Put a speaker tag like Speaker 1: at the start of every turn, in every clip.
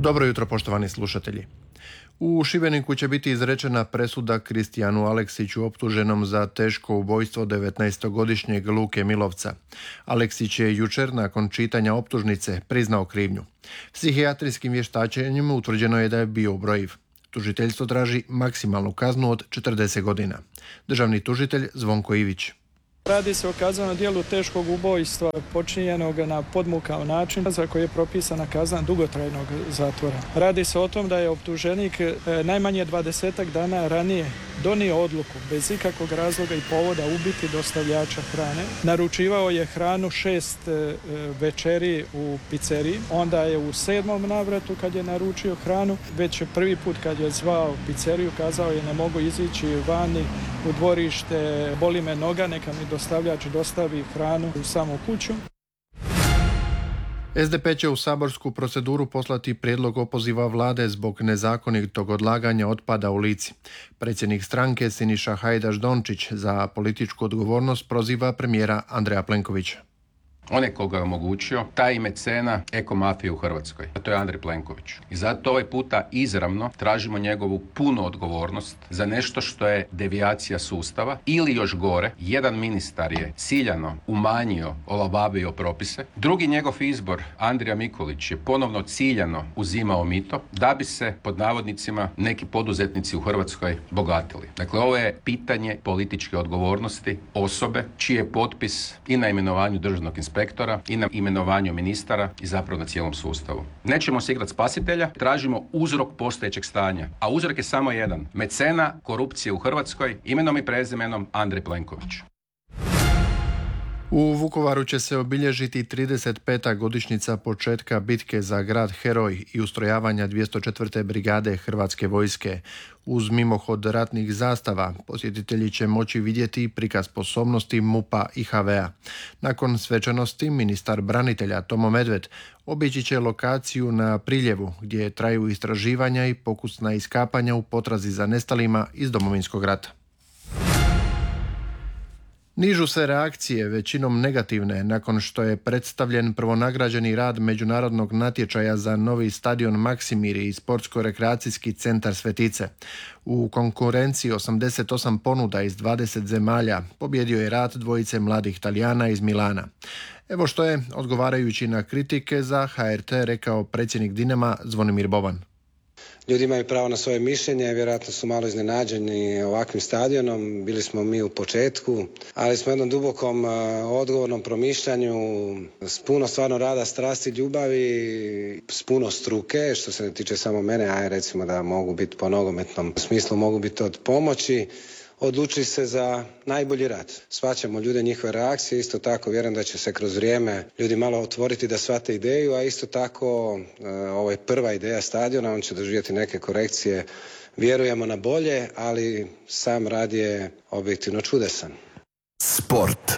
Speaker 1: Dobro jutro, poštovani slušatelji. U Šibeniku će biti izrečena presuda Kristijanu Aleksiću optuženom za teško ubojstvo 19-godišnjeg Luke Milovca. Aleksić je jučer nakon čitanja optužnice priznao krivnju. Psihijatrijskim vještačenjem utvrđeno je da je bio ubrojiv. Tužiteljstvo traži maksimalnu kaznu od 40 godina. Državni tužitelj Zvonko Ivić.
Speaker 2: Radi se o kaznenom djelu teškog ubojstva počinjenog na podmukao način za koji je propisana kazna dugotrajnog zatvora. Radi se o tom da je optuženik najmanje 20 dana ranije donio odluku bez ikakvog razloga i povoda ubiti dostavljača hrane. Naručivao je hranu 6 večeri u pizzeriji. Onda je u 7. navratu kad je naručio hranu, već prvi put kad je zvao pizzeriju kazao je ne mogu izići vani u dvorište, boli me noga, neka mi dostavljač dostavi hranu u samu kuću.
Speaker 1: SDP će u saborsku proceduru poslati prijedlog opoziva vlade zbog nezakonitog odlaganja otpada u Lici. Predsjednik stranke Siniša Hajdaš-Dončić za političku odgovornost proziva premijera Andreja Plenkovića.
Speaker 3: Onaj koga je omogućio, taj i mecena ekomafije u Hrvatskoj. A to je Andrej Plenković. I zato ovaj puta izravno tražimo njegovu punu odgovornost za nešto što je devijacija sustava ili još gore, jedan ministar je ciljano umanjio, olabavio propise. Drugi njegov izbor, Andrija Mikulić, je ponovno ciljano uzimao mito da bi se, pod navodnicima, neki poduzetnici u Hrvatskoj bogatili. Dakle, ovo je pitanje političke odgovornosti osobe čiji je potpis i na imenovanju državnog inspektora i na imenovanju ministara i zapravo na cijelom sustavu. Nećemo se igrati spasitelja, tražimo uzrok postojećeg stanja. A uzrok je samo jedan. Mecena korupcije u Hrvatskoj, imenom i prezimenom Andrej Plenković.
Speaker 1: U Vukovaru će se obilježiti 35. godišnjica početka bitke za grad Heroj i ustrojavanja 204. brigade Hrvatske vojske. Uz mimohod ratnih zastava posjetitelji će moći vidjeti prikaz sposobnosti MUP-a i HV-a. Nakon svečanosti ministar branitelja Tomo Medved obići će lokaciju na Priljevu gdje traju istraživanja i pokusna iskapanja u potrazi za nestalima iz Domovinskog rata. Nižu se reakcije, većinom negativne, nakon što je predstavljen prvonagrađeni rad međunarodnog natječaja za novi stadion Maksimir i sportsko-rekreacijski centar Svetice. U konkurenciji 88 ponuda iz 20 zemalja pobjedio je rad dvojice mladih Talijana iz Milana. Evo što je, odgovarajući na kritike, za HRT rekao predsjednik Dinama Zvonimir Boban.
Speaker 4: Ljudi imaju pravo na svoje mišljenje, vjerojatno su malo iznenađeni ovakvim stadionom, bili smo mi u početku, ali smo jednom dubokom odgovornom promišljanju, s puno stvarno rada, strasti, ljubavi, s puno struke, što se ne tiče samo mene, a recimo da mogu biti po nogometnom smislu, mogu biti od pomoći, odlučili se za najbolji rad. Shvaćamo ljude, njihove reakcije, isto tako vjerujem da će se kroz vrijeme ljudi malo otvoriti da shvate ideju, a isto tako ovo je prva ideja stadiona, on će doživjeti neke korekcije, vjerujemo na bolje, ali sam rad je objektivno čudesan.
Speaker 1: Sport.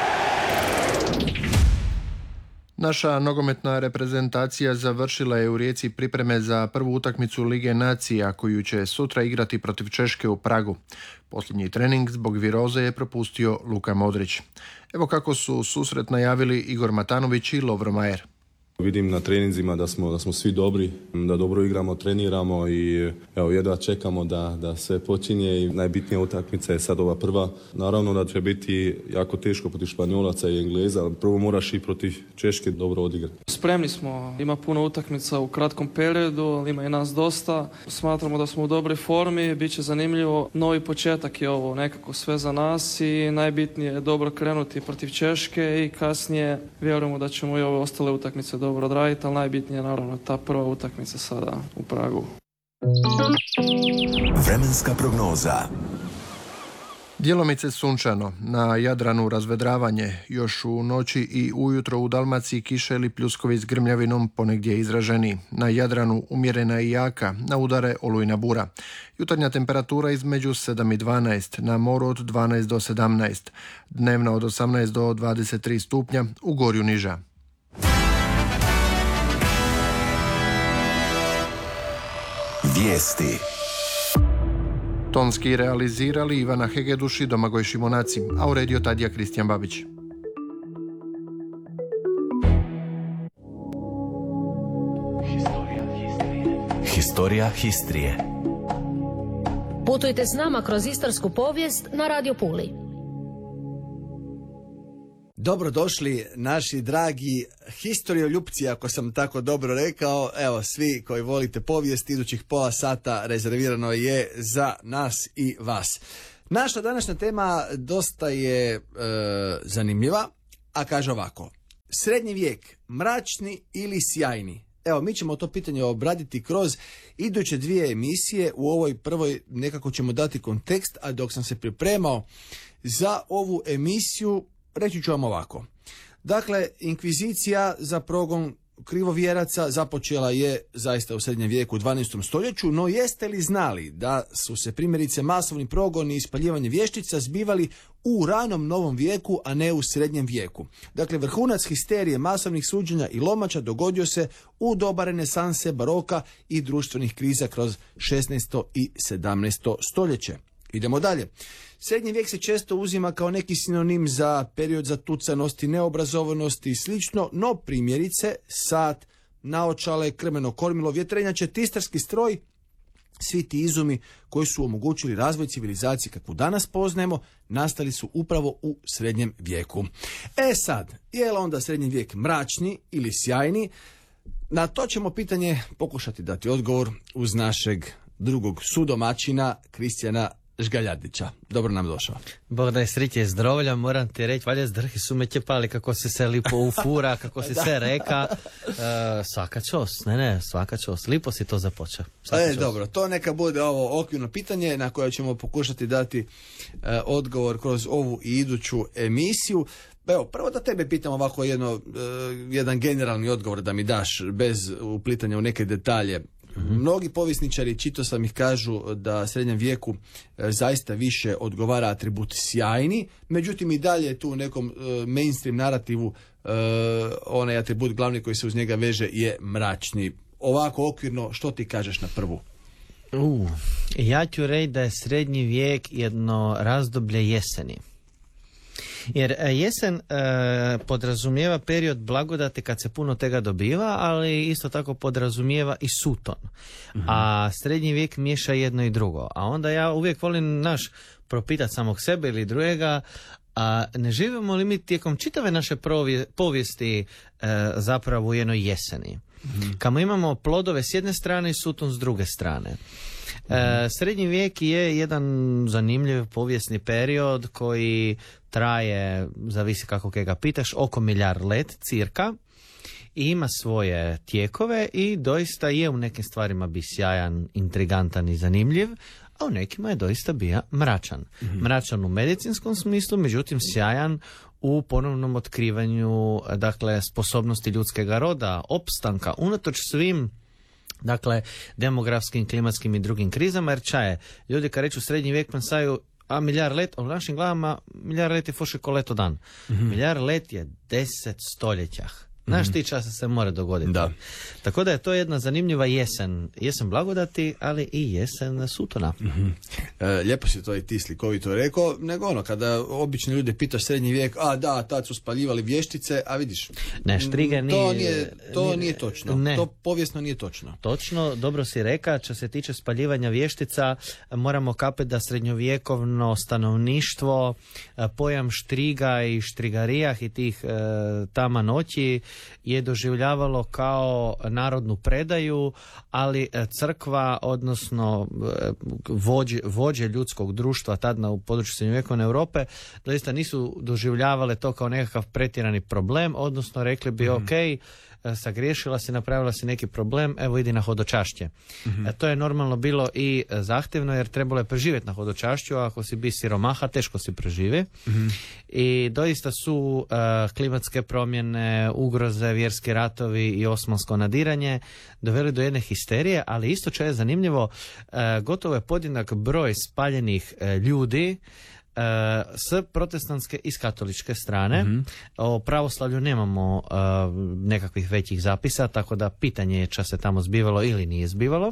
Speaker 1: Naša nogometna reprezentacija završila je u Rijeci pripreme za prvu utakmicu Lige nacija koju će sutra igrati protiv Češke u Pragu. Posljednji trening zbog viroze je propustio Luka Modrić. Evo kako su susret najavili Igor Matanović i Lovro Majer.
Speaker 5: Vidim na treninzima da smo svi dobri, da dobro igramo, treniramo i evo jedva čekamo da sve počinje i najbitnija utakmica je sad ova prva. Naravno da će biti jako teško protiv Španjolaca i Engleza, ali prvo moraš i protiv Češke dobro odigrati.
Speaker 6: Spremni smo, ima puno utakmica u kratkom periodu, ima i nas dosta. Smatramo da smo u dobroj formi, bit će zanimljivo. Novi početak je ovo nekako sve za nas i najbitnije je dobro krenuti protiv Češke i kasnije vjerujemo da ćemo i ove ostale utakmice dobro odraditi, ali najbitnije je naravno ta prva utakmica sada u Pragu.
Speaker 1: Vremenska prognoza. Djelomice sunčano, na Jadranu razvedravanje, još u noći i ujutro u Dalmaciji kiša ili pljuskovi s grmljavinom, ponegdje izraženi. Na Jadranu umjerena i jaka, na udare olujna bura. Jutarnja temperatura između 7 i 12, na moru od 12 do 17, dnevna od 18 do 23 stupnja, u gorju niža. Vijesti. Tonski realizirali Ivana Hegeduš i Domagoj Šimonaci, a uredio Tadija Kristijan Babić. Historia.
Speaker 7: Historia Histrije.
Speaker 8: Putujte s nama kroz istarsku povijest na Radio Puli.
Speaker 9: Dobrodošli naši dragi historioljupci, ako sam tako dobro rekao. Evo, svi koji volite povijest, idućih pola sata rezervirano je za nas i vas. Naša današnja tema dosta je zanimljiva, a kaže ovako: srednji vijek, mračni ili sjajni? Evo, mi ćemo to pitanje obraditi kroz iduće 2 emisije. U ovoj prvoj nekako ćemo dati kontekst, a dok sam se pripremao za ovu emisiju, reći ću vam ovako. Dakle, inkvizicija za progon krivovjeraca započela je zaista u srednjem vijeku u 12. stoljeću, no jeste li znali da su se primjerice masovni progoni i ispaljivanje vještica zbivali u ranom novom vijeku, a ne u srednjem vijeku? Dakle, vrhunac histerije, masovnih suđenja i lomača dogodio se u doba renesanse, baroka i društvenih kriza kroz 16. i 17. stoljeće. Idemo dalje. Srednji vijek se često uzima kao neki sinonim za period zatucanosti, neobrazovanosti i slično, no primjerice sat, naočale, krmeno kormilo, vjetrenjače, tistarski stroj, svi ti izumi koji su omogućili razvoj civilizacije kakvu danas poznajemo, nastali su upravo u srednjem vijeku. E sad, je li onda srednji vijek mračni ili sjajni? Na to ćemo pitanje pokušati dati odgovor uz našeg drugog sudomačina, Kristijana Žgaljadića. Dobro nam došao.
Speaker 10: Bog da je sriće i zdravlja, moram ti reći, valje zdrhi su me ćepali kako si se lipo ufura, kako si se reka. Svaka čast, svaka čast. Lipo si to započeo.
Speaker 9: Dobro, to neka bude ovo okvirno pitanje na koje ćemo pokušati dati odgovor kroz ovu i iduću emisiju. Evo, prvo da tebe pitam ovako jedan generalni odgovor da mi daš bez uplitanja u neke detalje. Mnogi povjesničari, čitao sam ih, kažu da srednjem vijeku zaista više odgovara atribut sjajni, međutim i dalje tu u nekom mainstream narativu onaj atribut glavni koji se uz njega veže je mračni. Ovako okvirno, što ti kažeš na prvu?
Speaker 10: Ja ću reći da je srednji vijek jedno razdoblje jeseni. Jer jesen podrazumijeva period blagodati kad se puno tega dobiva, ali isto tako podrazumijeva i suton. A srednji vijek miješa jedno i drugo. A onda ja uvijek volim propitati samog sebe ili drugega, a ne živimo li mi tijekom čitave naše povijesti zapravo u jednoj jeseni? Kamo imamo plodove s jedne strane i suton s druge strane. Srednji vijek je jedan zanimljiv povijesni period koji traje, zavisi kako ga pitaš, oko 1.000.000 let cirka, i ima svoje tijekove i doista je u nekim stvarima bi sjajan, intrigantan i zanimljiv, a u nekima je doista bio mračan. Mračan u medicinskom smislu, međutim sjajan u ponovnom otkrivanju, dakle, sposobnosti ljudskega roda, opstanka, unatoč svim, dakle, demografskim, klimatskim i drugim krizama, jer čaje, ljudi kad reću srednji vijek pensaju, a 1.000.000 let, u našim glavama 1.000.000 let je foše ko leto dan. 1.000.000 let je 10 stoljećah. Znaš ti časa se mora dogoditi. Da. Tako da je to jedna zanimljiva jesen. Jesen blagodati, ali i jesen sutona.
Speaker 9: Lijepo si to i ti slikovito rekao, nego kada obični ljudi pitaš srednji vijek, a da, tad su spaljivali vještice, a vidiš,
Speaker 10: ne, štrige
Speaker 9: to nije točno. Ne. To povijesno nije točno.
Speaker 10: Točno, dobro si reka, što se tiče spaljivanja vještica, moramo kapeti da srednjovjekovno stanovništvo, pojam štriga i štrigarijah i tih tama noći je doživljavalo kao narodnu predaju, ali crkva, odnosno vođe ljudskog društva tad u području srednjovjekovne Europe, doista nisu doživljavale to kao nekakav pretjerani problem, odnosno rekli bi ok, sagriješila si, napravila si neki problem, evo idi na hodočašće. To je normalno bilo i zahtjevno, jer trebalo je preživjeti na hodočašću, a ako si bi siromaha, teško si preživi. I doista su klimatske promjene, ugroze, vjerski ratovi i osmansko nadiranje doveli do jedne histerije, ali isto što je zanimljivo, gotovo je podjednak broj spaljenih ljudi s protestantske i s katoličke strane. O pravoslavlju nemamo nekakvih većih zapisa, tako da pitanje je ča se tamo zbivalo ili nije zbivalo.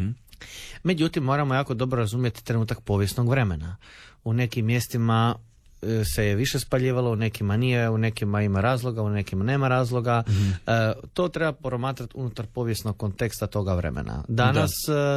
Speaker 10: Međutim, moramo jako dobro razumjeti trenutak povijesnog vremena. U nekim mjestima se je više spaljivalo, u nekima nije, u nekima ima razloga, u nekima nema razloga. To treba promatrati unutar povijesnog konteksta toga vremena. Danas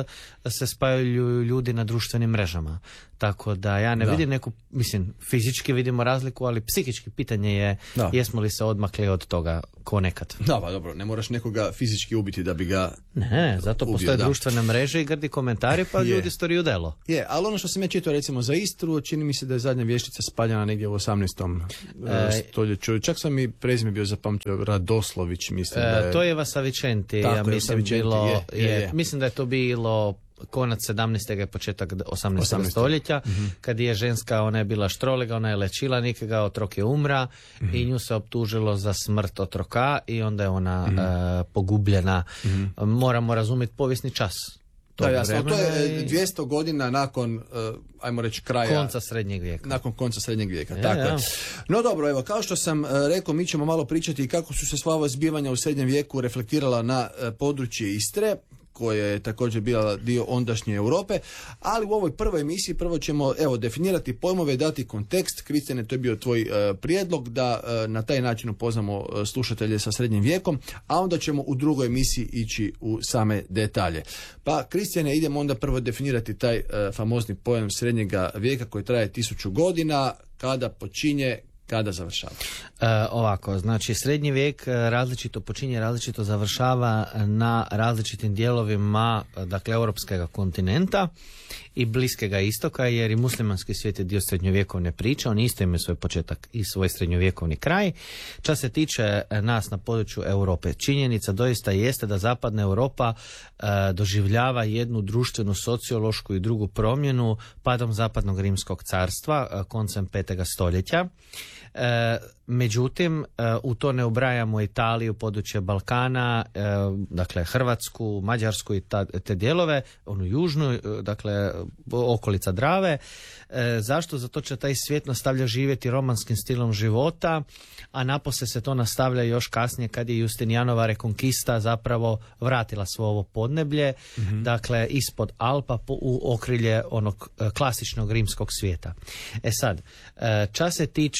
Speaker 10: se spajaju ljudi na društvenim mrežama. Tako da ja ne vidim neku, mislim, fizički vidimo razliku, ali psihički pitanje je jesmo li se odmakli od toga ko nekad.
Speaker 9: Da, pa dobro, ne moraš nekoga fizički ubiti da bi ga
Speaker 10: zato
Speaker 9: ubio,
Speaker 10: postoje društvene mreže i grdi komentari, pa ljudi storiju delo.
Speaker 9: Je, ali ono što sam ja čitao recimo za Istru, čini mi se da je zadnja vještica spaljena negdje u 18. stoljeću. Čak sam i prezime bio zapamtio, Radoslović, mislim da je...
Speaker 10: To je Vasavičenti,
Speaker 9: tako,
Speaker 10: ja mislim
Speaker 9: Vasavičenti,
Speaker 10: bilo...
Speaker 9: je.
Speaker 10: Mislim da je to bilo konac 17. i početak 18. stoljeća, kad je ženska, ona je bila štrolega, ona je lečila nikoga, otrok je umra i nju se optužilo za smrt otroka i onda je ona pogubljena. Moramo razumjeti povijesni čas.
Speaker 9: Da, jasno, to je 200 godina nakon, ajmo reći, kraja...
Speaker 10: Konca srednjeg vijeka.
Speaker 9: Nakon konca srednjeg vijeka, tako je. No dobro, evo, kao što sam rekao, mi ćemo malo pričati kako su se sva ova zbivanja u srednjem vijeku reflektirala na područje Istre, koja je također bila dio ondašnje Europe, ali u ovoj prvoj emisiji prvo ćemo definirati pojmove, dati kontekst. Kristijane, to je bio tvoj prijedlog da na taj način upoznamo slušatelje sa srednjim vijekom, a onda ćemo u drugoj emisiji ići u same detalje. Pa Kristijane, idemo onda prvo definirati taj famozni pojam srednjega vijeka koji traje 1000 godina, kada počinje, kada završava?
Speaker 10: Ovako, znači srednji vijek različito počinje, različito završava na različitim dijelovima, dakle, europskog kontinenta i Bliskega istoka, jer i muslimanski svijet je dio srednjovjekovne priče, oni isto imaju svoj početak i svoj srednjovjekovni kraj. Što se tiče nas na području Europe, činjenica doista jeste da zapadna Europa doživljava jednu društvenu, sociološku i drugu promjenu padom zapadnog rimskog carstva koncem 5. stoljeća. Međutim, u to ne ubrajamo Italiju, područje Balkana, dakle Hrvatsku, Mađarsku i te dijelove, onu južnu, dakle okolica Drave. Zašto? Zato će taj svijet nastavlja živjeti romanskim stilom života, a napose se to nastavlja još kasnije kad je Justinijanova rekonkista zapravo vratila svo ovo podneblje, dakle ispod Alpa u okrilje onog klasičnog rimskog svijeta. Sad, čas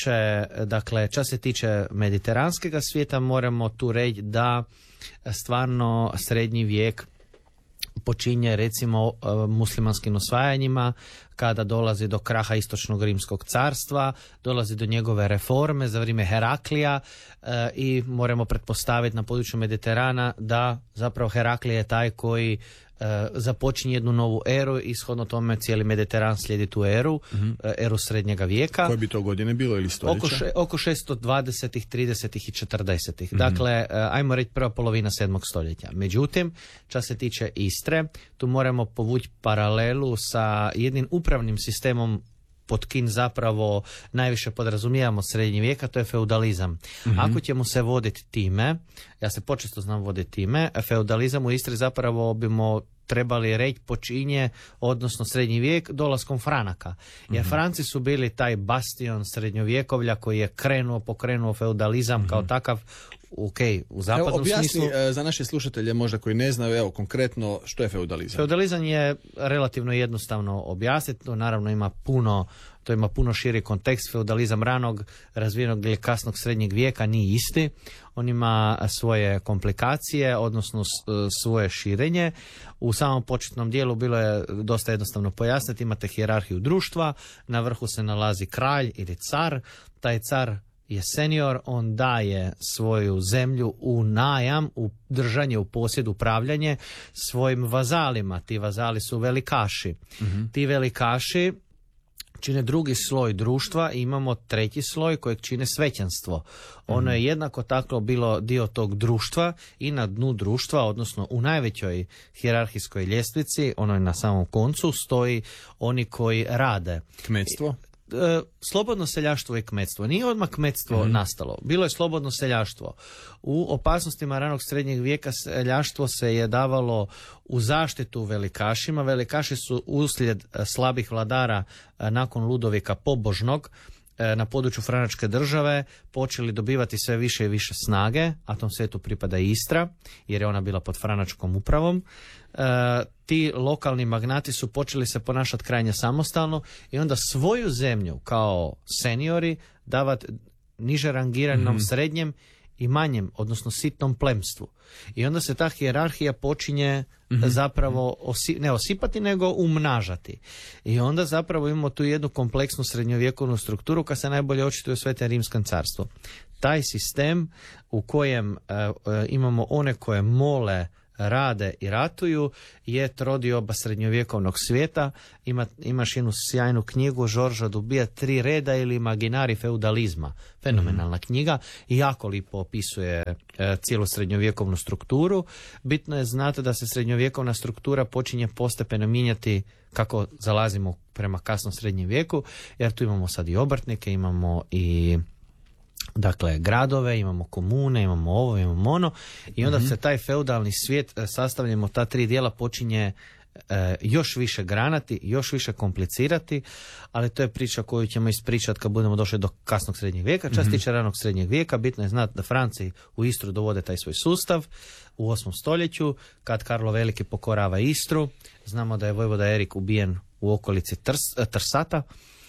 Speaker 10: se tiče mediteranskog svijeta, moramo tu reći da stvarno srednji vijek počinje recimo muslimanskim osvajanjima, kada dolazi do kraha istočnog rimskog carstva, dolazi do njegove reforme za vrijeme Heraklija i moramo pretpostaviti na području Mediterana da zapravo Heraklij je taj koji započinje jednu novu eru i shodno tome cijeli Mediteran slijedi tu eru, eru srednjega vijeka.
Speaker 9: Koje bi to godine bilo ili stoljeća?
Speaker 10: Oko 620-ih, 30-ih i 40-ih. Dakle, ajmo reći prva polovina 7. stoljeća. Međutim, što se tiče Istre, tu moramo povući paralelu sa jednim upravnim sistemom pod kim zapravo najviše podrazumijevamo srednji vijek, a to je feudalizam. Ako ćemo se voditi time, ja se počesto znam voditi time, feudalizam u Istri zapravo bimo trebali reći počinje, odnosno srednji vijek, dolaskom Franaka. Jer Franci su bili taj bastion srednjovjekovlja koji je pokrenuo feudalizam kao takav, u zapadnom smislu.
Speaker 9: Objasni za naše slušatelje možda koji ne znaju, konkretno što je feudalizam.
Speaker 10: Feudalizam je relativno jednostavno objasniti, to naravno ima puno širi kontekst. Feudalizam ranog, razvijenog ili kasnog srednjeg vijeka nije isti. On ima svoje komplikacije, odnosno svoje širenje. U samom početnom dijelu bilo je dosta jednostavno pojasniti. Imate hijerarhiju društva, na vrhu se nalazi kralj ili car. Taj car je senior, on daje svoju zemlju u najam, u držanje, u posjed, upravljanje svojim vazalima. Ti vazali su velikaši. Ti velikaši čine drugi sloj društva i imamo treći sloj kojeg čine svećenstvo. Ono je jednako tako bilo dio tog društva i na dnu društva, odnosno u najvećoj hijerarhijskoj ljestvici, ono je na samom koncu, stoji oni koji rade.
Speaker 9: Kmetstvo?
Speaker 10: Slobodno seljaštvo i kmetstvo. Nije odmah kmetstvo nastalo. Bilo je slobodno seljaštvo. U opasnostima ranog srednjeg vijeka seljaštvo se je davalo u zaštitu velikašima. Velikaši su uslijed slabih vladara nakon Ludovika Pobožnog na području Franačke države počeli dobivati sve više i više snage, a tom svijetu pripada i Istra, jer je ona bila pod Franačkom upravom. Ti lokalni magnati su počeli se ponašati krajnje samostalno i onda svoju zemlju kao seniori davati niže rangiranom srednjem i manjem, odnosno sitnom plemstvu. I onda se ta hijerarhija počinje zapravo ne osipati, nego umnažati. I onda zapravo imamo tu jednu kompleksnu srednjovjekovnu strukturu koja se najbolje očituje u Svetom Rimskom carstvu. Taj sistem u kojem imamo one koje mole, rade i ratuju je trodioba srednjovjekovnog svijeta. Imaš jednu sjajnu knjigu Žorža Dubija 3 reda ili imaginari feudalizma. Fenomenalna knjiga i jako lipo opisuje cijelu srednjovjekovnu strukturu. Bitno je znati da se srednjovjekovna struktura počinje postepeno mijenjati kako zalazimo prema kasnom srednjem vijeku, jer tu imamo sad i obrtnike, imamo i dakle gradove, imamo komune, imamo ovo, imamo ono i onda se taj feudalni svijet sastavljamo ta 3 dijela počinje još više granati, još više komplicirati, ali to je priča koju ćemo ispričati kad budemo došli do kasnog srednjeg vijeka. Čas tiče ranog srednjeg vijeka, bitno je znati da Franci u Istru dovode taj svoj sustav u 8. stoljeću, kad Karlo Veliki pokorava Istru. Znamo da je vojvoda Erik ubijen u okolici Trsata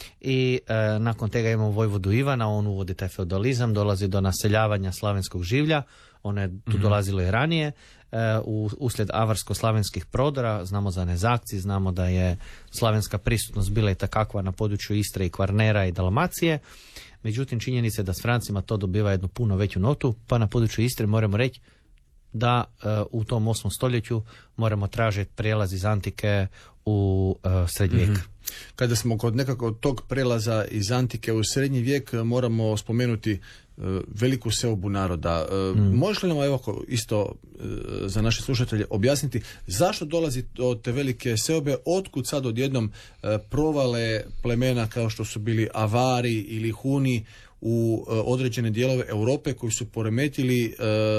Speaker 10: i nakon toga imamo vojvodu Ivana, on uvodi taj feudalizam, dolazi do naseljavanja slavenskog življa, ono je tu dolazilo i ranije, uslijed avarsko-slavenskih prodora, znamo za Nezakci, znamo da je slavenska prisutnost bila i takakva na području Istre i Kvarnera i Dalmacije, međutim činjenica je da s Francima to dobiva jednu puno veću notu, pa na području Istre moramo reći da u tom 8. stoljeću moramo tražiti prijelaz iz antike u srednji vijek.
Speaker 9: Kada smo kod nekako tog prelaza iz antike u srednji vijek, moramo spomenuti veliku seobu naroda. Možeš li nam evo isto za naše slušatelje objasniti zašto dolazi do te velike seobe, otkud sad odjednom provale plemena kao što su bili Avari ili Huni u određene dijelove Europe koji su poremetili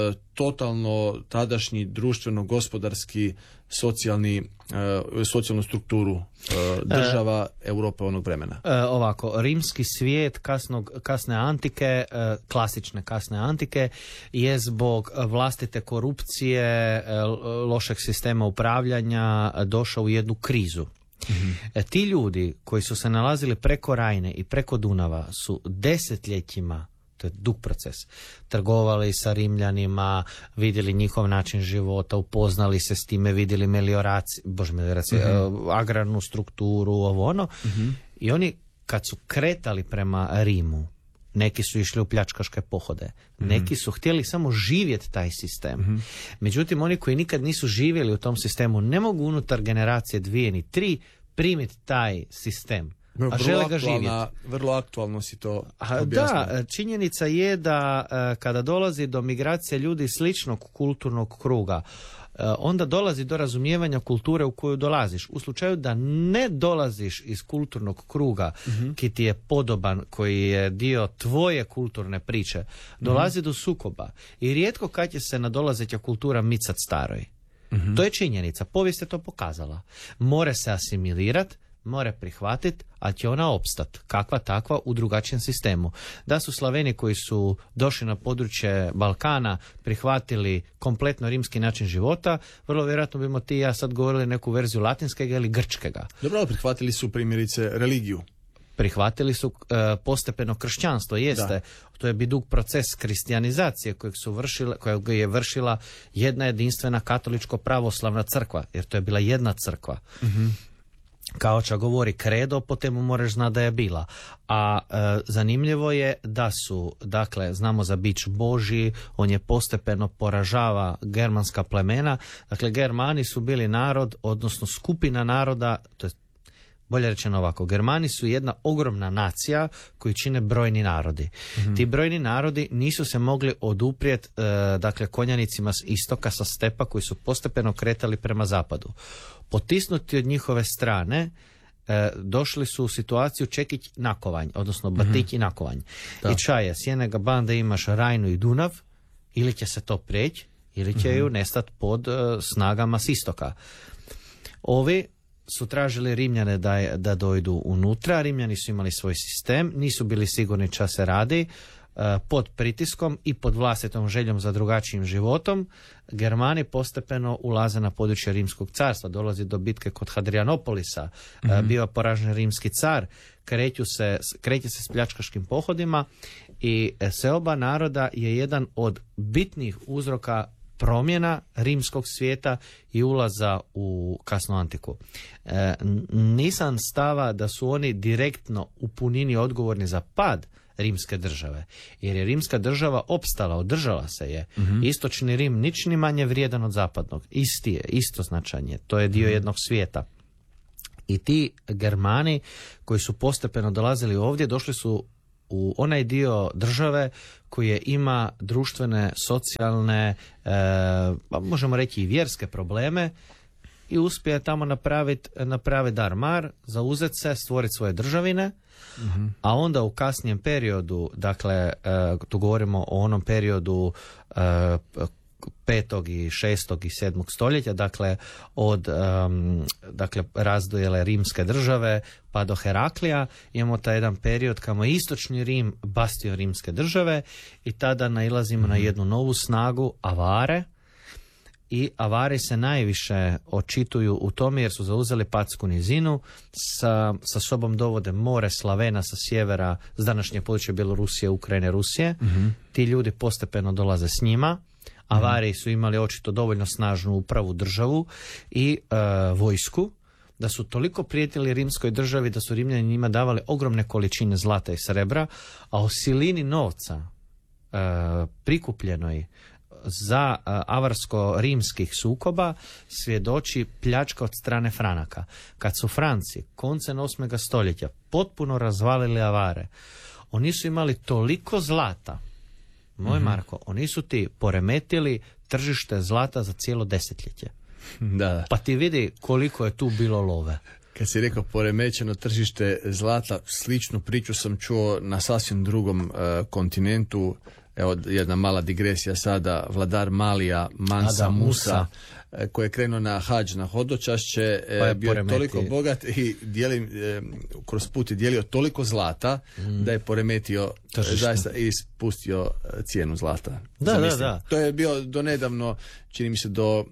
Speaker 9: totalno tadašnji društveno-gospodarski socijalnu strukturu država Europe onog vremena.
Speaker 10: Ovako, rimski svijet kasne antike, klasične kasne antike, je zbog vlastite korupcije, lošeg sistema upravljanja došao u jednu krizu. Ti ljudi koji su se nalazili preko Rajne i preko Dunava su desetljećima, to je dug proces, trgovali sa Rimljanima, vidjeli njihov način života, upoznali se s time, vidjeli agrarnu strukturu, ovo ono. I oni kad su kretali prema Rimu, neki su išli u pljačkaške pohode, neki su htjeli samo živjeti taj sistem. Međutim, oni koji nikad nisu živjeli u tom sistemu ne mogu unutar generacije 2 ni 3 primiti taj sistem. A žele ga živjeti.
Speaker 9: Vrlo aktualno si to objasnio.
Speaker 10: Da, činjenica je da kada dolazi do migracije ljudi sličnog kulturnog kruga, onda dolazi do razumijevanja kulture u koju dolaziš. U slučaju da ne dolaziš iz kulturnog kruga ki ti je podoban, koji je dio tvoje kulturne priče, dolazi do sukoba. I rijetko kad će se nadolazeća kultura micat staroj. To je činjenica. Povijest je to pokazala. More se asimilirati, more prihvatiti, ali će ona opstat, kakva takva, u drugačijem sistemu. Da su Slaveni koji su došli na područje Balkana prihvatili kompletno rimski način života, vrlo vjerojatno bimo ti i ja sad govorili neku verziju latinskega ili grčkega.
Speaker 9: Dobro, ali prihvatili su primjerice religiju.
Speaker 10: Prihvatili su postepeno kršćanstvo, jeste. To je dug proces kristijanizacije kojeg je vršila jedna jedinstvena katoličko-pravoslavna crkva, jer to je bila jedna crkva. Kao čo govori kredo, po temu moraš znati da je bila. A zanimljivo je da su, dakle, znamo za bić Božji, on je postepeno poražava germanska plemena. Dakle, Germani su bili narod, odnosno skupina naroda, to je bolje rečeno ovako, Germani su jedna ogromna nacija koju čine brojni narodi. Ti brojni narodi nisu se mogli oduprijeti dakle, konjanicima s istoka, sa stepa, koji su postepeno kretali prema zapadu. Potisnuti od njihove strane, došli su u situaciju čekić nakovanj, odnosno batić i nakovanj. I čaje, s jednega banda imaš Rajnu i Dunav, ili će se to preći, ili će ju nestati pod snagama s istoka. Ovi su tražili Rimljane da dojdu unutra. Rimljani su imali svoj sistem, nisu bili sigurni ča se radi. Pod pritiskom i pod vlastitom željom za drugačijim životom, Germani postepeno ulaze na područje Rimskog carstva. Dolazi do bitke kod Hadrianopolisa, bio poražen rimski car, kreće se s pljačkaškim pohodima i seoba naroda je jedan od bitnih uzroka promjena rimskog svijeta i ulaza u kasnu antiku. Nisam stava da su oni direktno u punini odgovorni za pad rimske države, jer je rimska država opstala, održala se je. Istočni Rim nič ni manje vrijedan od zapadnog. Isto značanje. To je dio jednog svijeta. I ti Germani koji su postepeno dolazili ovdje, došli su u onaj dio države koji ima društvene, socijalne, možemo reći i vjerske probleme, i uspije tamo napraviti dar-mar, zauzeti se, stvoriti svoje državine, a onda u kasnijem periodu, dakle, tu govorimo o onom periodu 5. i 6. i 7. stoljeća, dakle, od razdojele rimske države pa do Heraklija, imamo taj jedan period kamo je istočni Rim bastio rimske države i tada nailazimo na jednu novu snagu, Avare. I Avari se najviše očituju u tome jer su zauzeli Patsku nizinu, sa sobom dovode more Slavena sa sjevera, s današnje područje Bjelorusije, Ukrajine, Rusije. Ti ljudi postepeno dolaze s njima. Avari su imali očito dovoljno snažnu upravu, državu i vojsku, da su toliko prijetili rimskoj državi da su Rimljani njima davali ogromne količine zlata i srebra, a o silini novca prikupljenoj za avarsko-rimskih sukoba svjedoči pljačka od strane Franaka. Kad su Franci koncem 8. stoljeća potpuno razvalili Avare, oni su imali toliko zlata, Marko, oni su ti poremetili tržište zlata za cijelo desetljeće.
Speaker 9: Da.
Speaker 10: Pa ti vidi koliko je tu bilo love.
Speaker 9: Kad si rekao poremećeno tržište zlata, sličnu priču sam čuo na sasvim drugom kontinentu. Evo jedna mala digresija sada, vladar Malija Mansa Musa, koji je krenuo na hadž, na hodočašće, bio toliko bogat i kroz put je dijelio toliko zlata da je poremetio zaista i spustio cijenu zlata.
Speaker 10: Da.
Speaker 9: To je bio donedavno, čini mi se, do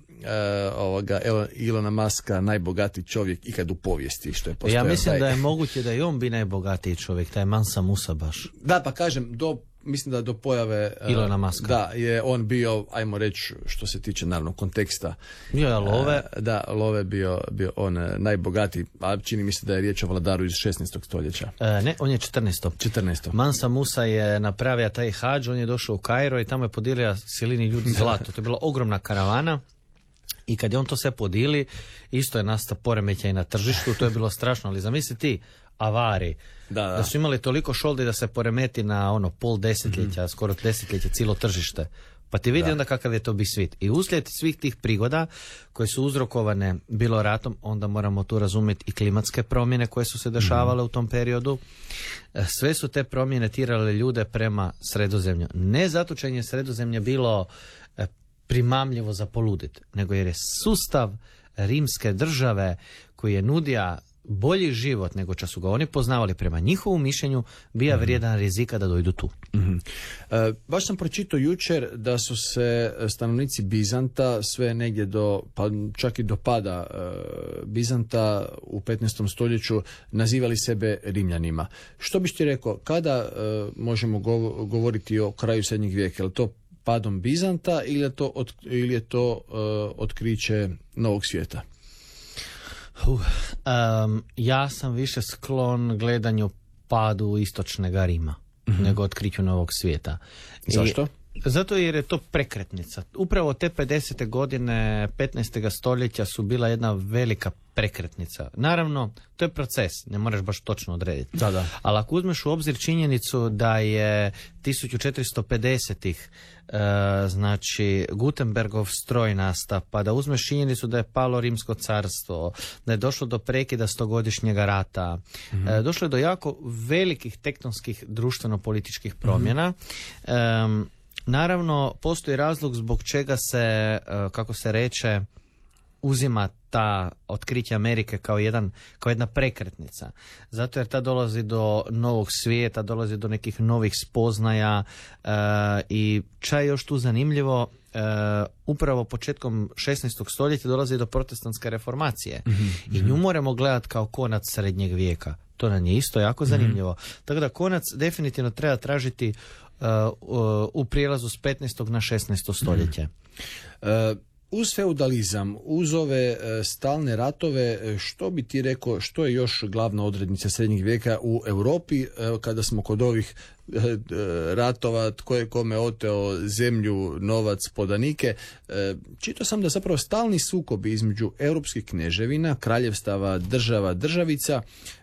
Speaker 9: Ilona Muska najbogatiji čovjek ikad u povijesti. Što je
Speaker 10: ja mislim da je moguće da i on bi najbogatiji čovjek, taj Mansa Musa baš.
Speaker 9: Da, pa kažem, mislim da do pojave
Speaker 10: Ilona Muska.
Speaker 9: Da, je on bio, ajmo reći, što se tiče naravno konteksta.
Speaker 10: Bio je Love.
Speaker 9: Love bio on najbogatiji, a čini mi se da je riječ o vladaru iz 16. stoljeća.
Speaker 10: Ne, on je 14. Mansa Musa je napravio taj hadž, on je došao u Kairo i tamo je podijelio silini ljudi zlato. To je bila ogromna karavana. I kad je on to sve podijeli, isto je nastao poremećaj na tržištu, to je bilo strašno, ali zamisli ti, Avari, da su imali toliko šoldi da se poremeti na pol desetljeća, skoro desetljeća, cijelo tržište. Pa ti vidi onda kakav je to bi svit. I uslijed svih tih prigoda koje su uzrokovane bilo ratom, onda moramo tu razumjeti i klimatske promjene koje su se dešavale u tom periodu. Sve su te promjene tirale ljude prema Sredozemlju. Ne zato što je Sredozemlje bilo primamljivo za poludit, nego jer je sustav rimske države koji je nudio bolji život nego što su ga oni poznavali prema njihovom mišljenju, bija vrijedan rizika da dojdu tu.
Speaker 9: Baš sam pročitao jučer da su se stanovnici Bizanta sve negdje pa čak i do pada Bizanta u 15. stoljeću nazivali sebe Rimljanima. Što biš ti rekao, kada možemo govoriti o kraju srednjeg vijeka? Je li to padom Bizanta ili je to otkriće novog svijeta?
Speaker 10: Ja sam više sklon gledanju padu istočnog Rima nego otkriću novog svijeta.
Speaker 9: Zašto?
Speaker 10: Zato jer je to prekretnica. Upravo te 50. godine 15. stoljeća su bila jedna velika prekretnica. Naravno, to je proces, ne moraš baš točno odrediti.
Speaker 9: Da.
Speaker 10: Ali ako uzmeš u obzir činjenicu da je 1450-ih znači Gutenbergov stroj nasta, pa da uzmeš činjenicu da je palo Rimsko carstvo, da je došlo do prekida 100-godišnjega rata, došlo je do jako velikih tektonskih društveno-političkih promjena. Naravno, postoji razlog zbog čega se, kako se reče, uzima ta otkriće Amerike kao jedna prekretnica. Zato jer ta dolazi do novog svijeta, dolazi do nekih novih spoznaja i čaj još tu zanimljivo, upravo početkom 16. stoljeća dolazi do protestantske reformacije i nju moramo gledati kao konac srednjeg vijeka. To nam je isto jako zanimljivo. Tako da konac definitivno treba tražiti u prijelazu s 15. na 16. stoljeće.
Speaker 9: Uz feudalizam, uz ove stalne ratove, što bi ti rekao, što je još glavna odrednica srednjeg vijeka u Europi, kada smo kod ovih ratova, tko je kome oteo zemlju, novac, podanike? Čitao sam da zapravo stalni sukobi između europskih kneževina, kraljevstava, država, državica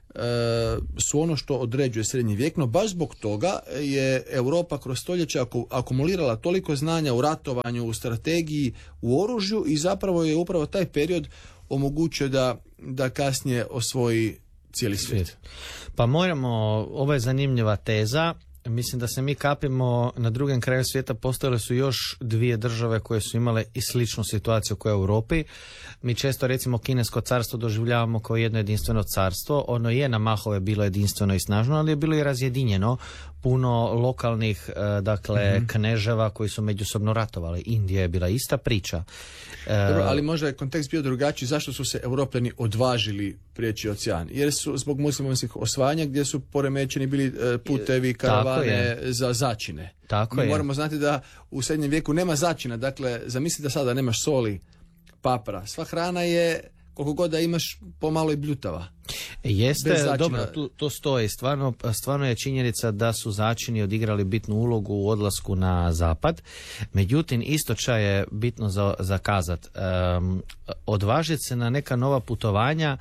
Speaker 9: su ono što određuje srednji vijek, no baš zbog toga je Europa kroz stoljeća akumulirala toliko znanja u ratovanju, u strategiji, u oružju i zapravo je upravo taj period omogućio da kasnije osvoji cijeli svijet.
Speaker 10: Pa moramo, ovo je zanimljiva teza. Mislim da se mi kapimo na drugom kraju svijeta, postojale su još dvije države koje su imale i sličnu situaciju kao u Europi. Mi često recimo Kinesko carstvo doživljavamo kao jedno jedinstveno carstvo. Ono je na mahove bilo jedinstveno i snažno, ali je bilo i razjedinjeno. Puno lokalnih kneževa koji su međusobno ratovali. Indija je bila ista priča.
Speaker 9: Dobro, ali možda je kontekst bio drugačiji. Zašto su se Europljani odvažili prijeći ocean? Jer su zbog muslimanskih osvajanja gdje su poremećeni bili putevi, karavane za začine. Mi moramo znati da u srednjem vijeku nema začina. Dakle, zamisli da sada nemaš soli, papra. Sva hrana je, koliko god da imaš, pomalo i bljutava.
Speaker 10: Jeste, dobro, to stoji. Stvarno je činjenica da su začini odigrali bitnu ulogu u odlasku na zapad. Međutim, isto je bitno za kazat. Odvažiti se na neka nova putovanja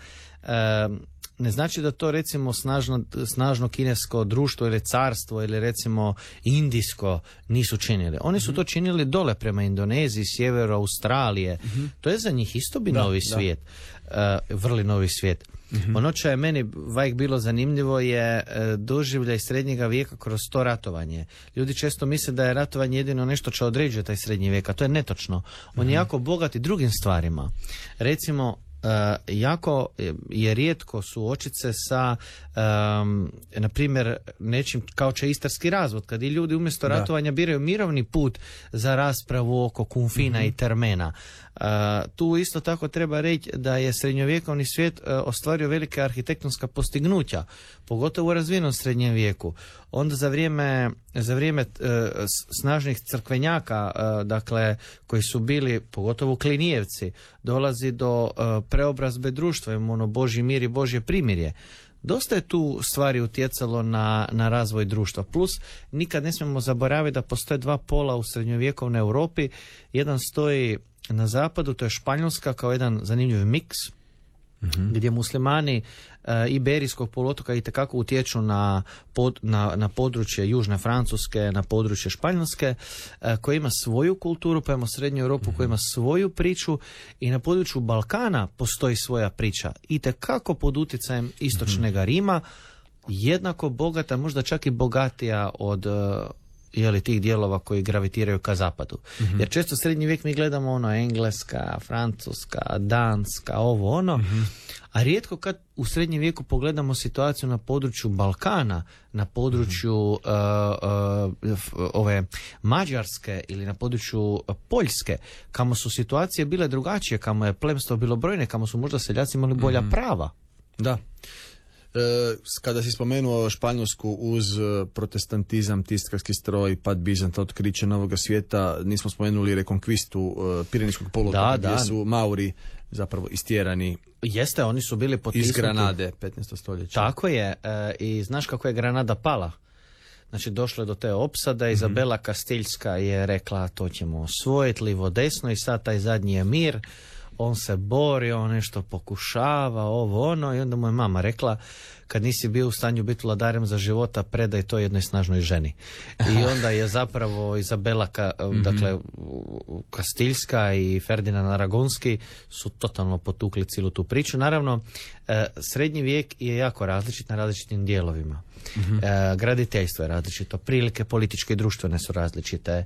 Speaker 10: ne znači da to recimo snažno kinesko društvo ili carstvo ili recimo indijsko nisu činili. Oni su to činili dole prema Indoneziji, sjeveru Australije. To je za njih isto novi svijet. Vrli novi svijet. Ono što je meni vajk bilo zanimljivo je doživljaj srednjega vijeka kroz to ratovanje. Ljudi često misle da je ratovanje jedino nešto što određuje taj srednji vijek, a to je netočno. On je jako bogat i drugim stvarima. Recimo, jako je rijetko suočiti se sa na primjer nečim kao istarski razvod, kad i ljudi umjesto ratovanja biraju mirovni put za raspravu oko kumfina i termena. Tu isto tako treba reći da je srednjovjekovni svijet ostvario velike arhitektonska postignuća, pogotovo u razvijenom srednjem vijeku. Onda za vrijeme snažnih crkvenjaka, koji su bili, pogotovo Klinijevci, dolazi do preobrazbe društva, imamo Božji mir i Božje primirje. Dosta je tu stvari utjecalo na razvoj društva. Plus, nikad ne smijemo zaboraviti da postoje dva pola u srednjovjekovnoj Europi. Jedan stoji na zapadu, to je Španjolska kao jedan zanimljiv miks, gdje muslimani Iberijskog poluotoka itekako utječu na područje južne Francuske, na područje Španjolske, koja ima svoju kulturu, pa imamo Srednju Europu koja ima svoju priču, i na području Balkana postoji svoja priča, itekako pod utjecajem istočnega Rima, jednako bogata, možda čak i bogatija od tih dijelova koji gravitiraju ka zapadu. Jer često srednji vijek mi gledamo Engleska, Francuska, Danska, a rijetko kad u srednjem vijeku pogledamo situaciju na području Balkana, na području ove Mađarske ili na području Poljske, kamo su situacije bile drugačije, kamo je plemstvo bilo brojne, kamo su možda seljaci imali bolja prava.
Speaker 9: Da. Kada si spomenuo Španjolsku, uz protestantizam, tiskarski stroj, pad Bizanta, otkriće Novoga svijeta, nismo spomenuli rekonkvistu Pirenejskog poluotoka, gdje su Mauri zapravo istjerani.
Speaker 10: Jeste, oni su bili potisnuti
Speaker 9: iz Granade, 15. stoljeća.
Speaker 10: Tako je, i znaš kako je Granada pala? Znači, došlo je do te opsade, Izabela Kastiljska je rekla to ćemo osvojiti livo desno, i sad taj zadnji je mir, on se bori, on nešto pokušava, i onda mu je mama rekla, kad nisi bio u stanju biti vladarem za života, predaj to jednoj snažnoj ženi. I onda je zapravo Izabela dakle Kastiljska i Ferdinand Aragonski su totalno potukli cijelu tu priču. Naravno, srednji vijek je jako različit na različitim dijelovima. Graditeljstvo je različito, prilike političke i društvene su različite,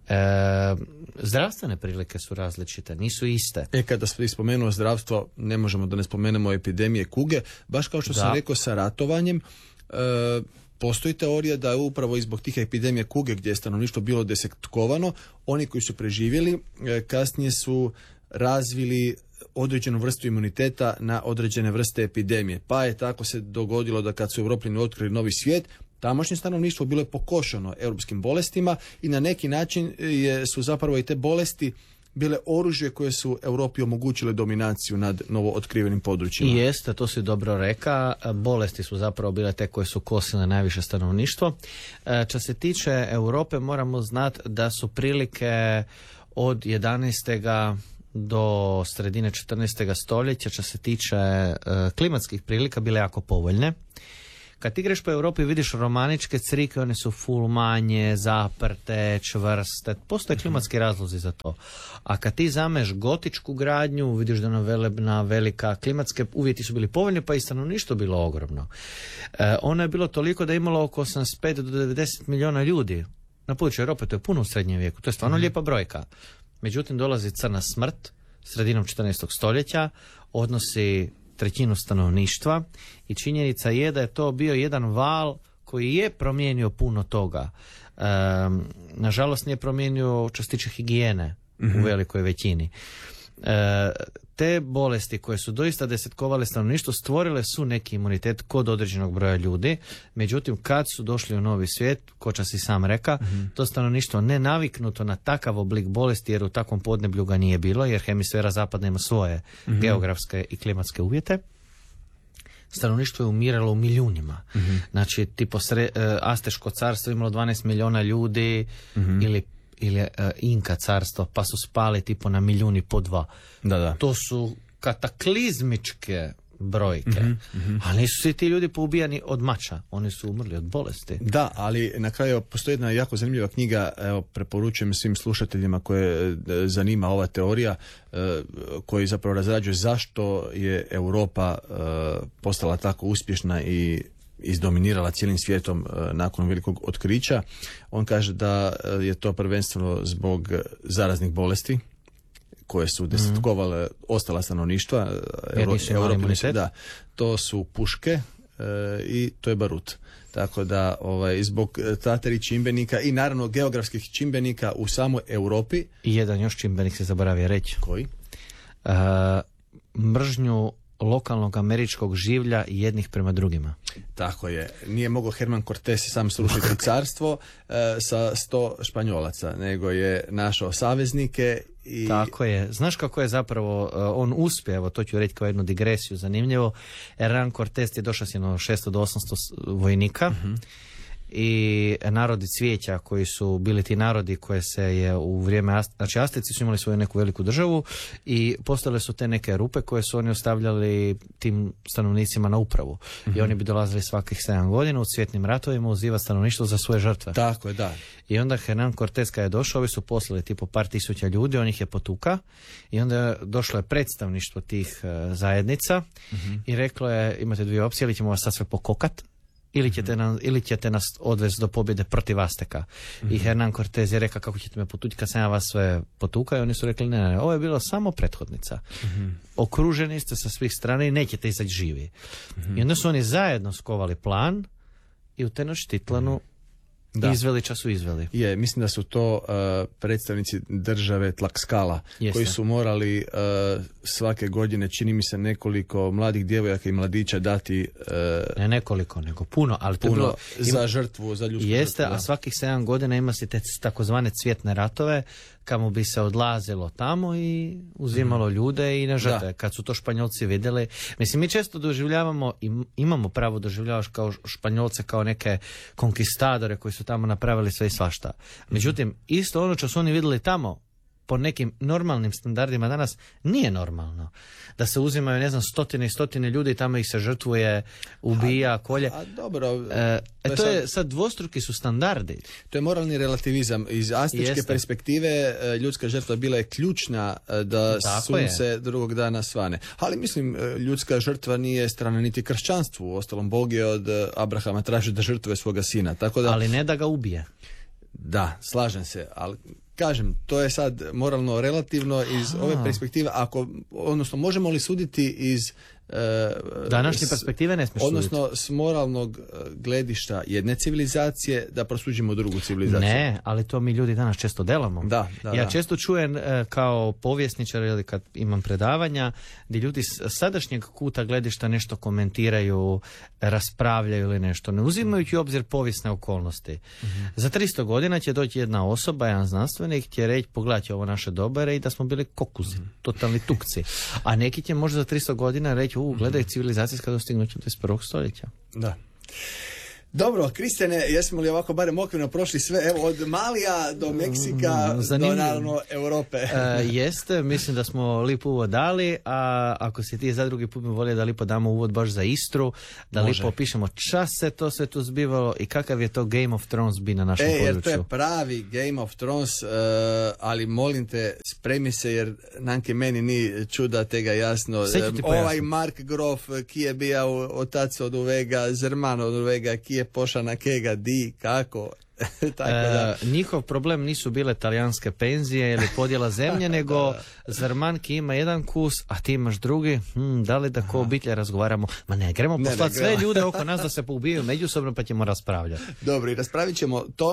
Speaker 10: zdravstvene prilike su različite, nisu iste.
Speaker 9: Kada ste spomenuo zdravstvo, ne možemo da ne spomenemo epidemije kuge, baš kao što sam rekao sa ratovanjem, postoji teorija da je upravo i zbog tih epidemije kuge gdje je stanovništvo bilo desetkovano, oni koji su preživjeli kasnije su razvili određenu vrstu imuniteta na određene vrste epidemije. Pa je tako se dogodilo da kad su Europljani otkrili novi svijet, tamošnje stanovništvo bilo je pokošeno europskim bolestima i na neki način su zapravo i te bolesti bile oružje koje su Europi omogućile dominaciju nad novo otkrivenim područjima.
Speaker 10: I jeste, to si dobro reka. Bolesti su zapravo bile te koje su kosile najviše stanovništvo. Što se tiče Europe, moramo znati da su prilike od 11. do sredine 14. stoljeća, što se tiče klimatskih prilika, bile jako povoljne. Kad ti greš po Europi vidiš romaničke crike, one su full manje, zaprte, čvrste, postoje klimatski razlozi za to. A kad ti zameš gotičku gradnju, vidiš da je ona velebna, velika, klimatske uvjeti su bili povoljni, pa i stanovništvo bilo ogromno. Ono je bilo toliko da je imalo oko 85 do 90 milijuna ljudi. Na području Europe to je puno u srednjem vijeku, to je stvarno lijepa brojka. Međutim, dolazi crna smrt sredinom 14. stoljeća, odnosi trećinu stanovništva i činjenica je da je to bio jedan val koji je promijenio puno toga. Nažalost nije promijenio što se tiče higijene u velikoj većini. Te bolesti koje su doista desetkovale stanovništvo stvorile su neki imunitet kod određenog broja ljudi, međutim kad su došli u novi svijet, ko čas i sam reka, to stanovništvo ne naviknuto na takav oblik bolesti jer u takvom podneblju ga nije bilo, jer hemisfera zapadna ima svoje geografske i klimatske uvjete. Stanovništvo je umiralo u milijunima. Znači, tipo Asteško carstvo imalo 12 milijuna ljudi ili Inka carstvo, pa su spali tipo na 1,5 milijuna po 2. Da. To su kataklizmičke brojke. Ali nisu svi ti ljudi poubijani od mača, oni su umrli od bolesti.
Speaker 9: Da, ali na kraju postoji jedna jako zanimljiva knjiga, evo, preporučujem svim slušateljima koje zanima ova teorija, koji zapravo razrađuje zašto je Europa postala tako uspješna i izdominirala cijelim svijetom nakon velikog otkrića. On kaže da je to prvenstveno zbog zaraznih bolesti koje su desetkovale ostala stanovništva. Da, to su puške i to je barut. Tako da zbog ta tri čimbenika i naravno geografskih čimbenika u samoj Europi.
Speaker 10: I jedan još čimbenik se zaboravio reći.
Speaker 9: Koji?
Speaker 10: Mržnju lokalnog američkog življa jednih prema drugima.
Speaker 9: Tako je. Nije mogao Herman Cortés sam srušiti carstvo sa 100 Španjolaca, nego je našao saveznike i...
Speaker 10: Tako je. Znaš kako je zapravo on uspio, evo to ću reći kao jednu digresiju zanimljivo. Herman Cortés je došao s 600 do 800 vojnika i narodi cvijeća koji su bili ti narodi koje se je u vrijeme, znači Azteci su imali svoju neku veliku državu i postale su te neke rupe koje su oni ostavljali tim stanovnicima na upravu i oni bi dolazili svakih 7 godina u cvjetnim ratovima uzivati stanovništvo za svoje žrtve.
Speaker 9: Tako je, da.
Speaker 10: I onda Hernan Cortés kad je došao, ovi su poslali tipo par tisuća ljudi, on ih je potuka i onda došlo je predstavništvo tih zajednica i reklo je imate dvije opcije, ili ćemo vas sad sve pokokat ili ćete nas odvesti do pobjede protiv Azteka. I Hernan Cortés je rekao kako ćete me potući kad sam ja vas sve potukao i oni su rekli ne, ovo je bilo samo prethodnica. Okruženi ste sa svih strana i nećete izaći živi. I onda su oni zajedno skovali plan i u Tenochtitlanu izveli su izveli.
Speaker 9: Mislim da su to predstavnici države Tlaxcala koji su morali svake godine, čini mi se, nekoliko mladih djevojaka i mladića dati
Speaker 10: ne nekoliko, nego puno, ali to
Speaker 9: puno za žrtvu, za ljudsku
Speaker 10: jeste,
Speaker 9: žrtvu.
Speaker 10: A svakih 7 godina ima se te takozvane cvjetne ratove kamo bi se odlazilo tamo i uzimalo ljude i na žrtve. Kad su to Španjolci vidjeli, mislim, mi često doživljavamo i imamo pravo doživljavaš kao Španjolce kao neke konkistadore koji su tamo napravili sve i svašta. Međutim, isto ono što su oni vidjeli tamo po nekim normalnim standardima danas nije normalno. Da se uzimaju, ne znam, stotine i stotine ljudi, tamo ih se žrtvuje, ubija, kolje.
Speaker 9: Dobro.
Speaker 10: To je sad dvostruki su standardi.
Speaker 9: To je moralni relativizam. Iz astičke perspektive ljudska žrtva bila je ključna da sunce drugog dana svane. Ali mislim, ljudska žrtva nije strana niti kršćanstvu. Uostalom, Bog je od Abrahama tražio da žrtvuje svoga sina. Tako da,
Speaker 10: ali ne da ga ubije.
Speaker 9: Da, slažem se, ali kažem, to je sad moralno relativno iz ove perspektive, odnosno možemo li suditi iz
Speaker 10: današnje perspektive ne smiješ
Speaker 9: odnosno
Speaker 10: suditi.
Speaker 9: S moralnog gledišta jedne civilizacije da prosuđimo drugu civilizaciju.
Speaker 10: Ne, ali to mi ljudi danas često delamo. Ja često čujem kao povjesničar ili kad imam predavanja gdje ljudi s sadašnjeg kuta gledišta nešto komentiraju, raspravljaju ili nešto, ne uzimajući u obzir povijesne okolnosti. Za 300 godina će doći jedna osoba, jedan znanstvenik, će reći pogledajte ovo naše dobere i da smo bili kokuzi, totalni tukci. A neki će možda za 300 godina reći gledaj civilizacijska dostignuća 21. stoljeća.
Speaker 9: Da. Dobro, Kristijane, jesmo li ovako barem okvirno prošli sve, evo od Malija do Meksika do naravno Europe?
Speaker 10: Jeste, mislim da smo lipo uvod dali, a ako si ti za drugi put mi volio da lipo damo uvod baš za Istru, da lipo opišemo čas se to sve tu zbivalo i kakav je to Game of Thrones bi na našem području.
Speaker 9: Jer to je pravi Game of Thrones, ali molim te, spremi se jer nanke meni ni čuda tega jasno. Ovaj Mark Grof, ki je bio otac od uvega, Zerman od uvega, ki je poša na kega, di, kako. Tako da.
Speaker 10: Njihov problem nisu bile talijanske penzije ili podjela zemlje, nego Zermanki ima jedan kus, a ti imaš drugi. Da li da ko obitelj razgovaramo? Ma ne, gremo poslati sve ljude oko nas da se poubijaju međusobno pa ćemo raspravljati.
Speaker 9: Dobro, i raspravit ćemo to